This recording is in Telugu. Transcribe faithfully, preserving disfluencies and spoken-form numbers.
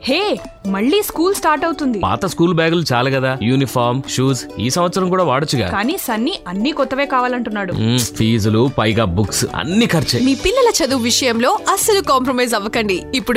హే, మళ్ళీ స్కూల్ స్టార్ట్ అవుతుంది. పాత స్కూల్ బ్యాగులు చాలు కదా, యూనిఫామ్ షూస్ ఈ సంవత్సరం కూడా వాడొచ్చుగా. కానీ సన్నీ అన్ని కొత్తవే కావాలంటున్నాడు. మ్మ్, ఫీజులు పైగా బుక్స్ అన్ని ఖర్చే. మీ పిల్లల చదువు విషయంలో అస్సలు కాంప్రమైజ్ అవ్వకండి. ఇప్పుడు